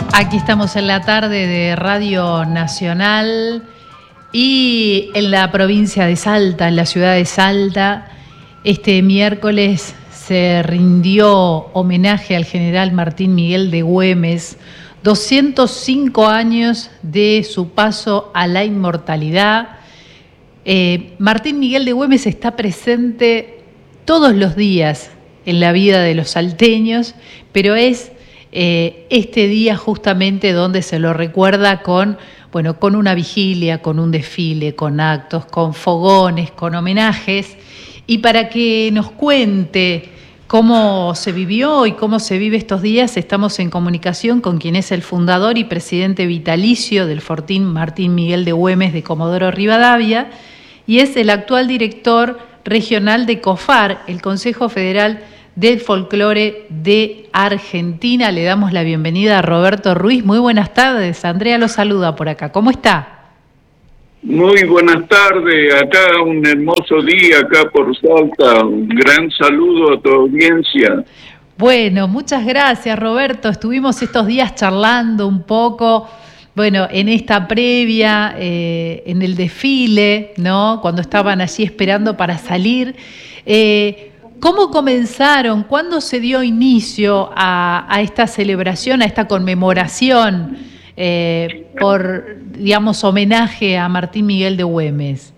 Aquí estamos en la tarde de Radio Nacional y en la provincia de Salta, en la ciudad de Salta, este miércoles se rindió homenaje al general Martín Miguel de Güemes, 205 años de su paso a la inmortalidad. Martín Miguel de Güemes está presente todos los días en la vida de los salteños, pero es este día justamente donde se lo recuerda con una vigilia, con un desfile, con actos, con fogones, con homenajes. Y para que nos cuente cómo se vivió y cómo se vive estos días, estamos en comunicación con quien es el fundador y presidente vitalicio del Fortín Martín Miguel de Güemes de Comodoro Rivadavia, y es el actual director regional de COFAR, el Consejo Federal del Folclore de Argentina. Le damos la bienvenida a Roberto Ruiz. Muy buenas tardes. Andrea lo saluda por acá. ¿Cómo está? Muy buenas tardes. Acá un hermoso día, acá por Salta. Un gran saludo a tu audiencia. Bueno, muchas gracias, Roberto. Estuvimos estos días charlando un poco, en esta previa, en el desfile, ¿no? Cuando estaban allí esperando para salir. ¿Cómo comenzaron? ¿Cuándo se dio inicio a esta celebración, a esta conmemoración por, homenaje a Martín Miguel de Güemes?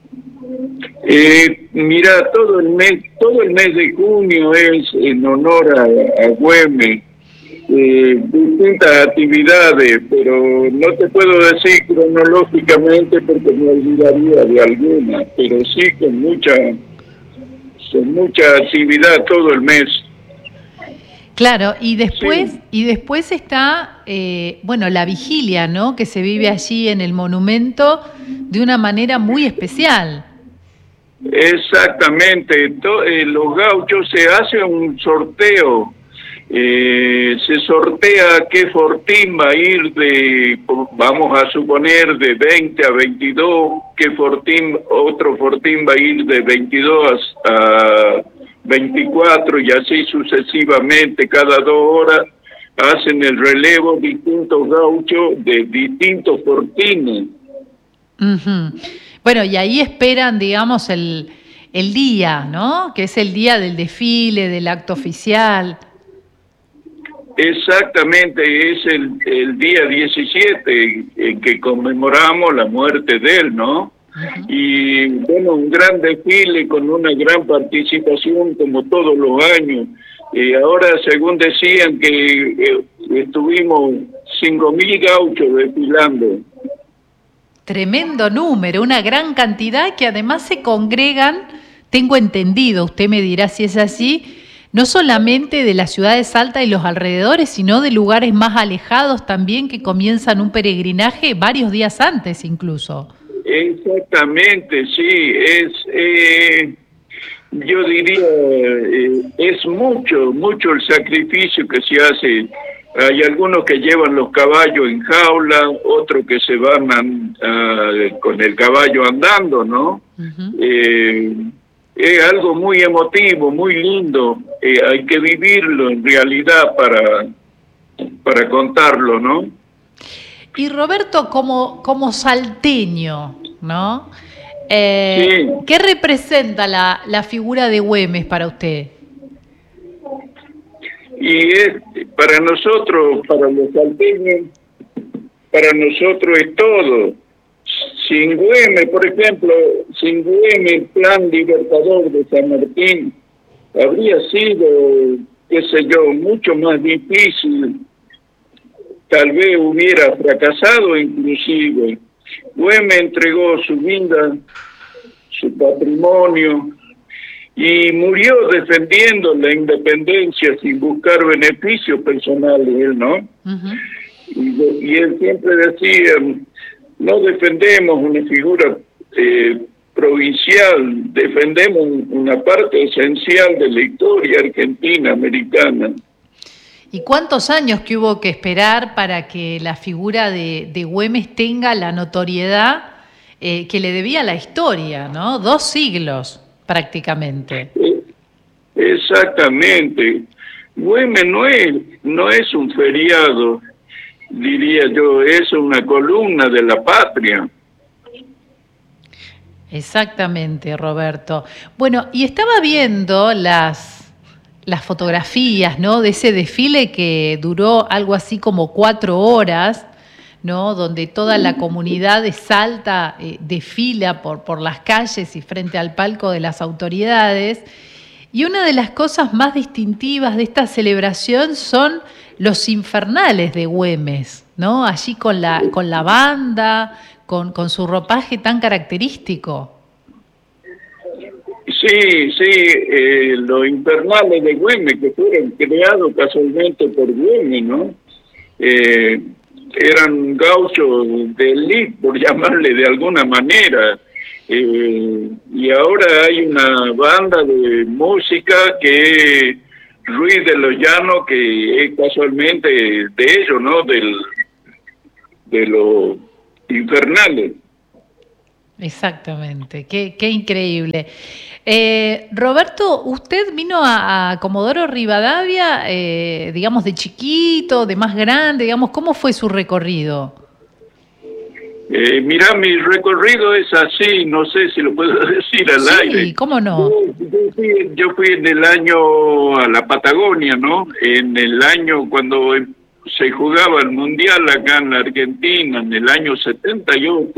Mira, todo el mes de junio es en honor a Güemes. Distintas actividades, pero no te puedo decir cronológicamente porque me olvidaría de alguna, pero sí con mucha actividad todo el mes. Claro, y después, sí. Y después está, la vigilia, ¿no? Que se vive allí en el monumento de una manera muy especial. Exactamente, los gauchos se hace un sorteo, se sortea qué fortín va a ir vamos a suponer de 20 a 22, otro fortín va a ir de 22 a 24 y así sucesivamente. Cada 2 horas hacen el relevo distintos gauchos de distintos fortines. Uh-huh. Bueno, y ahí esperan, digamos, el día, ¿no? Que es el día del desfile, del acto oficial. Exactamente, es el día 17 en que conmemoramos la muerte de él, ¿no? Uh-huh. Y un gran desfile con una gran participación como todos los años. Ahora, según decían, que estuvimos 5.000 gauchos desfilando. Tremendo número, una gran cantidad que además se congregan, tengo entendido, usted me dirá si es así, no solamente de la ciudad de Salta y los alrededores, sino de lugares más alejados también que comienzan un peregrinaje varios días antes incluso. Exactamente, sí, yo diría, es mucho el sacrificio que se hace. Hay algunos que llevan los caballos en jaula, otros que se van con el caballo andando, ¿no? Uh-huh. Es algo muy emotivo, muy lindo. Hay que vivirlo en realidad para contarlo, ¿no? Y Roberto, como salteño, ¿no? Sí. ¿Qué representa la figura de Güemes para usted? Y para nosotros, para los salteños, para nosotros es todo. Sin Güemes, por ejemplo, sin Güemes, el plan libertador de San Martín habría sido, mucho más difícil. Tal vez hubiera fracasado inclusive. Güemes entregó su vida, su patrimonio, y murió defendiendo la independencia sin buscar beneficios personales, él, ¿no? Uh-huh. Y él siempre decía, no defendemos una figura provincial, defendemos una parte esencial de la historia argentina, americana. ¿Y cuántos años que hubo que esperar para que la figura de Güemes tenga la notoriedad que le debía la historia, ¿no? 2 siglos prácticamente. Exactamente. Güemes no es un feriado. diría yo, es una columna de la patria. Exactamente, Roberto. Bueno, y estaba viendo las fotografías, ¿no?, de ese desfile que duró algo así como 4 horas, ¿no?, donde toda la comunidad de Salta desfila por las calles y frente al palco de las autoridades. Y una de las cosas más distintivas de esta celebración son los infernales de Güemes, ¿no?, allí con la banda, con su ropaje tan característico. Sí, los infernales de Güemes, que fueron creados casualmente por Güemes, ¿no? Eran gauchos de élite, por llamarle de alguna manera, y ahora hay una banda de música que es Ruiz de los Llanos, que es casualmente de ellos, ¿no?, de los infernales. Exactamente, qué increíble. Roberto, usted vino a Comodoro Rivadavia, digamos, de chiquito, de más grande, digamos, ¿cómo fue su recorrido? Mirá, mi recorrido es así, no sé si lo puedo decir al aire. Sí, ¿cómo no? Yo fui en el año a la Patagonia, ¿no? En el año cuando se jugaba el Mundial acá en la Argentina, en el año 78.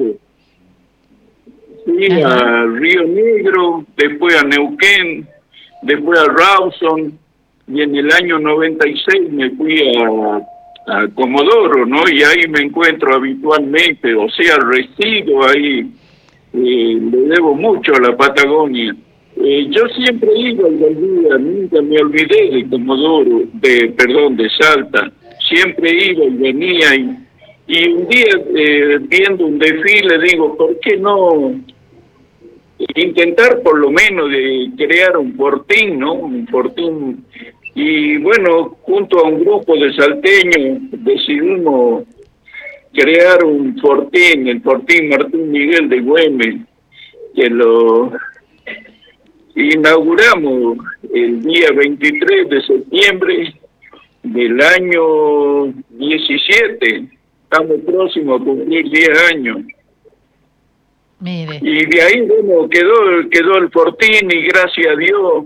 Fui a Río Negro, después a Neuquén, después a Rawson, y en el año 96 me fui a Comodoro, ¿no? Y ahí me encuentro habitualmente, o sea, resido ahí, le debo mucho a la Patagonia. Yo siempre iba y volvía, nunca me olvidé de Comodoro, de Salta, siempre iba y venía, y un día viendo un desfile digo, ¿por qué no intentar por lo menos de crear un fortín, ¿no? Un fortín. Y bueno, junto a un grupo de salteños decidimos crear un fortín, el Fortín Martín Miguel de Güemes, que lo inauguramos el día 23 de septiembre del año 17. Estamos próximos a cumplir 10 años. Mire. Y de ahí, bueno, quedó el fortín, y gracias a Dios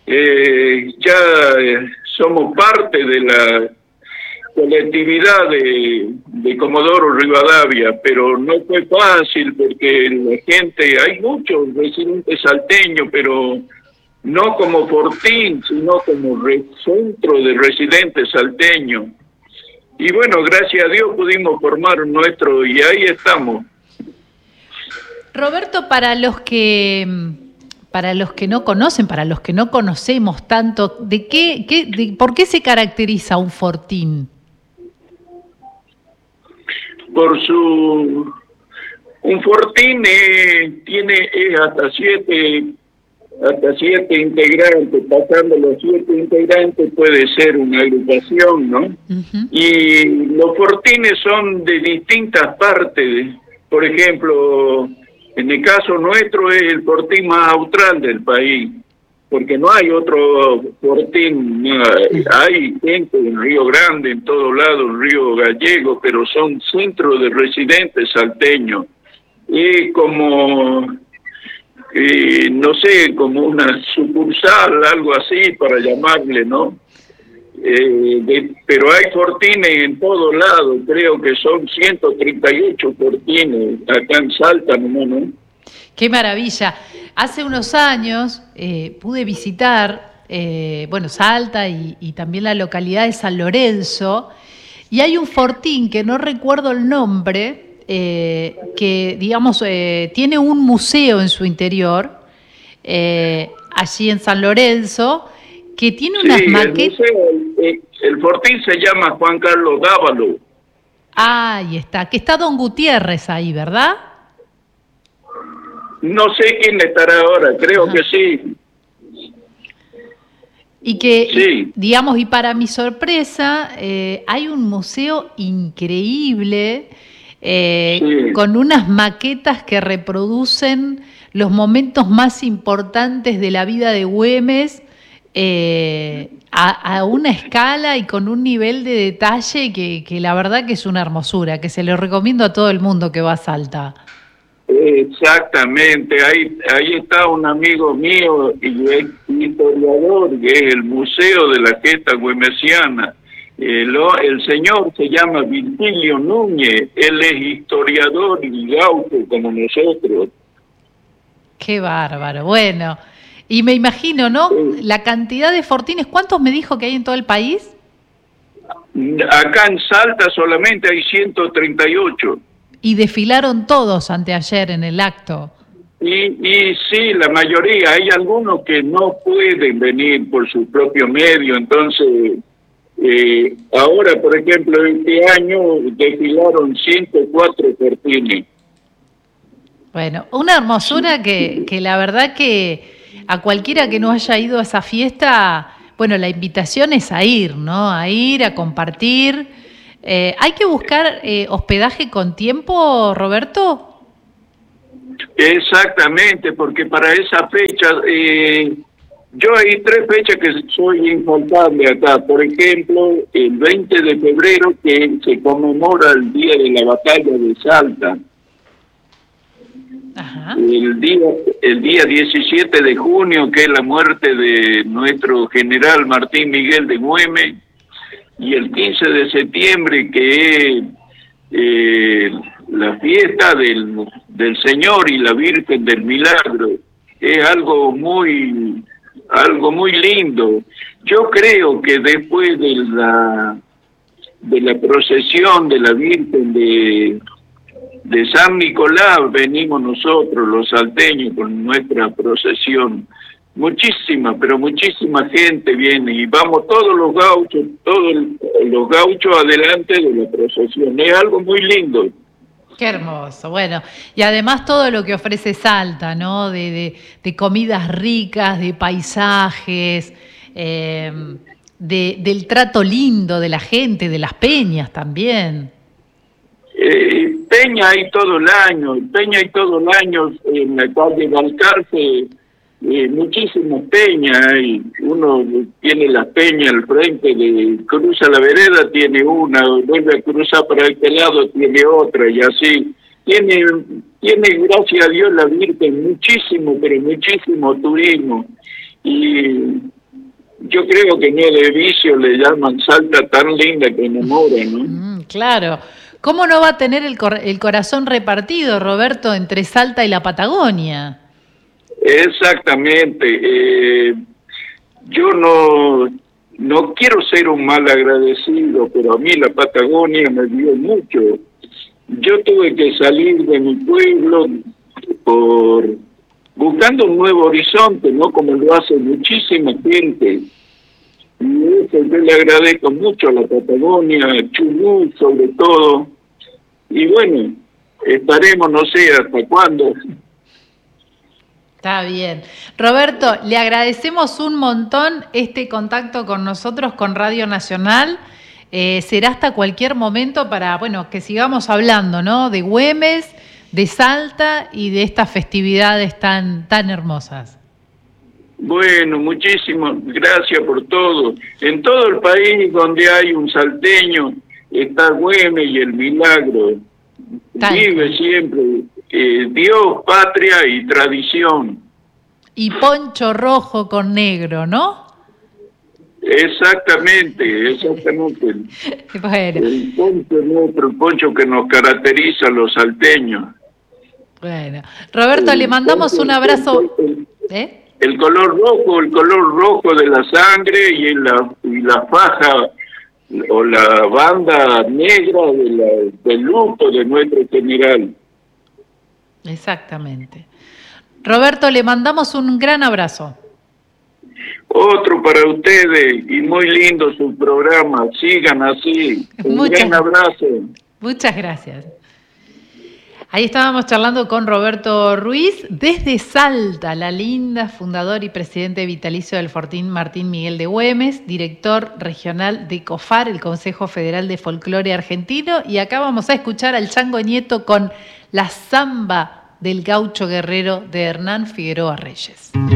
ya somos parte de la colectividad de Comodoro Rivadavia, pero no fue fácil porque la gente, hay muchos residentes salteños, pero no como fortín, sino como centro de residentes salteños. Y bueno, gracias a Dios pudimos formar nuestro, y ahí estamos. Roberto, para los que no conocen, para los que no conocemos tanto, ¿por qué se caracteriza un fortín? Un fortín tiene hasta siete integrantes, pasando los 7 integrantes puede ser una agrupación, ¿no? Uh-huh. Y los fortines son de distintas partes, por ejemplo, en el caso nuestro es el fortín más austral del país, porque no hay otro fortín. Hay gente en Río Grande, en todos lados, en Río Gallego, pero son centros de residentes salteños. Es como, no sé, como una sucursal, algo así para llamarle, ¿no? Pero hay fortines en todos lados, creo que son 138 fortines acá en Salta, ¿no? Qué maravilla. Hace unos años pude visitar Salta y también la localidad de San Lorenzo, y hay un fortín que no recuerdo el nombre, que digamos tiene un museo en su interior, allí en San Lorenzo, que tiene unas maquetas. El fortín se llama Juan Carlos Dávalo. Ahí está, que está Don Gutiérrez ahí, ¿verdad? No sé quién estará ahora, creo que sí. Y que, digamos, y para mi sorpresa, hay un museo increíble con unas maquetas que reproducen los momentos más importantes de la vida de Güemes, a una escala y con un nivel de detalle que la verdad que es una hermosura, que se lo recomiendo a todo el mundo que va a Salta. Exactamente, ahí está un amigo mío y es historiador, que es el Museo de la Gesta Güemesiana. El señor se llama Virgilio Núñez, él es historiador y gaucho como nosotros. Qué bárbaro, bueno. Y me imagino, ¿no? La cantidad de fortines, ¿cuántos me dijo que hay en todo el país? Acá en Salta solamente hay 138. Y desfilaron todos anteayer en el acto. Y sí, la mayoría. Hay algunos que no pueden venir por su propio medio. Entonces, ahora, por ejemplo, este año desfilaron 104 fortines. Bueno, una hermosura que la verdad que a cualquiera que no haya ido a esa fiesta, bueno, la invitación es a ir, ¿no? A ir, a compartir. ¿Hay que buscar hospedaje con tiempo, Roberto? Exactamente, porque para esa fecha, yo hay 3 fechas que soy infaltable acá. Por ejemplo, el 20 de febrero, que se conmemora el Día de la Batalla de Salta. Ajá. El día 17 de junio, que es la muerte de nuestro general Martín Miguel de Güemes, y el 15 de septiembre, que es la fiesta del Señor y la Virgen del Milagro. Es algo muy lindo. Yo creo que después de la procesión de la Virgen de San Nicolás, venimos nosotros, los salteños, con nuestra procesión. Muchísima, pero muchísima gente viene y vamos todos los gauchos adelante de la procesión. Es algo muy lindo. Qué hermoso, bueno, y además todo lo que ofrece Salta, ¿no? De comidas ricas, de paisajes, del trato lindo de la gente, de las peñas también. Peña hay todo el año, en la calle Balcarce, muchísimas peñas hay. Uno tiene las peñas al frente, cruza la vereda, tiene una, vuelve a cruzar para este lado, tiene otra, y así. Tiene gracias a Dios la Virgen muchísimo, pero muchísimo turismo. Y yo creo que no de vicio le llaman Salta tan linda que enamora, ¿no? Claro. ¿Cómo no va a tener el corazón repartido, Roberto, entre Salta y la Patagonia? Exactamente. Yo no quiero ser un mal agradecido, pero a mí la Patagonia me dio mucho. Yo tuve que salir de mi pueblo buscando un nuevo horizonte, ¿no? Como lo hace muchísima gente. Y eso yo le agradezco mucho a la Patagonia, a Chubut sobre todo. Y bueno, estaremos, no sé hasta cuándo. Está bien. Roberto, le agradecemos un montón este contacto con nosotros, con Radio Nacional. Será hasta cualquier momento para, bueno, que sigamos hablando, ¿no? De Güemes, de Salta y de estas festividades tan hermosas. Bueno, muchísimas gracias por todo. En todo el país donde hay un salteño, está Güemes y el milagro. Vive siempre Dios, patria y tradición. Y poncho rojo con negro, ¿no? Exactamente. Bueno. El poncho nuestro, el poncho que nos caracteriza a los salteños. Bueno, Roberto, le mandamos un abrazo. El color rojo de la sangre y la faja o la banda negra del luto de nuestro general. Exactamente. Roberto, le mandamos un gran abrazo. Otro para ustedes y muy lindo su programa. Sigan así. Un gran abrazo. Muchas gracias. Ahí estábamos charlando con Roberto Ruiz desde Salta, la linda, fundador y presidente vitalicio del Fortín Martín Miguel de Güemes, director regional de COFAR, el Consejo Federal de Folclore Argentino. Y acá vamos a escuchar al Chango Nieto con la Zamba del Gaucho Guerrero de Hernán Figueroa Reyes.